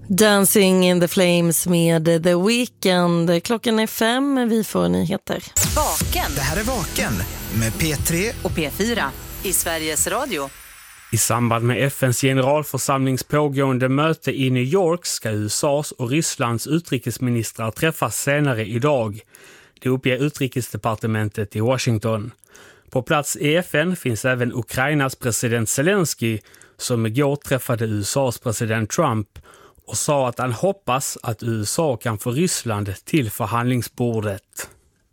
Dancing in the Flames med The Weeknd. Klockan är 5, vi får nyheter. Vaken. Det här är Vaken med P3 och P4 i Sveriges Radio. I samband med FNs generalförsamlings pågående möte i New York ska USAs och Rysslands utrikesministrar träffas senare idag. Det uppger utrikesdepartementet i Washington. På plats i FN finns även Ukrainas president Zelensky som igår träffade USAs president Trump och sa att han hoppas att USA kan få Ryssland till förhandlingsbordet.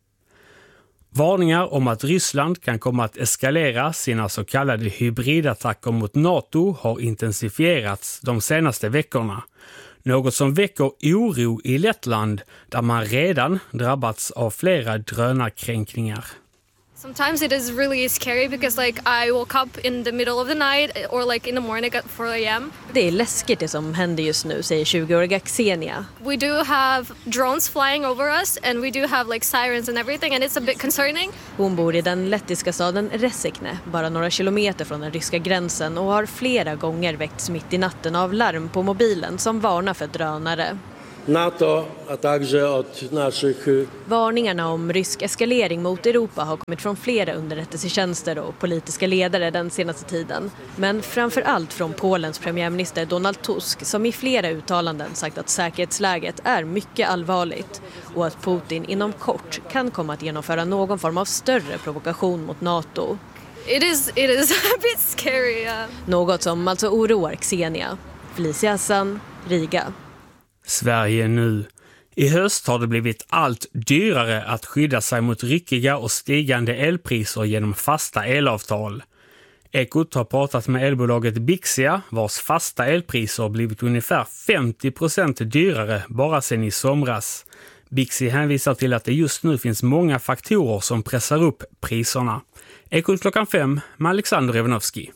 Varningar om att Ryssland kan komma att eskalera sina så kallade hybridattacker mot NATO har intensifierats de senaste veckorna. Något som väcker oro i Lettland där man redan drabbats av flera drönarkränkningar. Sometimes it is really scary because I woke up in the middle of the night or in the morning at 4 a.m. Det är läskigt det som händer just nu, säger 20-åriga Xenia. We do have drones flying over us and we do have sirens and everything and it's a bit concerning. Hon bor i den lettiska staden Resekne, bara några kilometer från den ryska gränsen och har flera gånger väckts mitt i natten av larm på mobilen som varnar för drönare. NATO, a także od naszych... Varningarna om rysk eskalering mot Europa har kommit från flera underrättelsetjänster och politiska ledare den senaste tiden. Men framförallt från Polens premiärminister Donald Tusk som i flera uttalanden sagt att säkerhetsläget är mycket allvarligt och att Putin inom kort kan komma att genomföra någon form av större provokation mot NATO. It is a bit scary. Något som alltså oroar Xenia. Felicia Hassan, Riga. Sverige nu. I höst har det blivit allt dyrare att skydda sig mot ryckiga och stigande elpriser genom fasta elavtal. Ekot har pratat med elbolaget Bixia vars fasta elpriser blivit ungefär 50% dyrare bara sedan i somras. Bixi hänvisar till att det just nu finns många faktorer som pressar upp priserna. Ekot klockan 5 med Alexander Evanovski.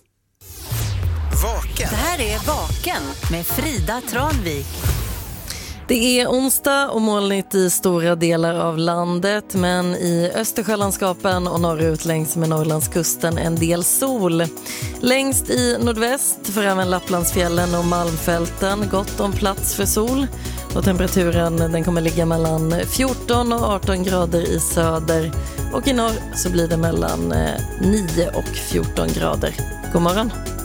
Vaken. Det här är Vaken med Frida Tranvik. Det är onsdag och molnigt i stora delar av landet, men i Östersjölandskapen och norrut längs med Norrlandskusten en del sol. Längst i nordväst för även Lapplandsfjällen och Malmfälten gott om plats för sol. Och temperaturen den kommer ligga mellan 14 och 18 grader i söder och i norr så blir det mellan 9 och 14 grader. God morgon!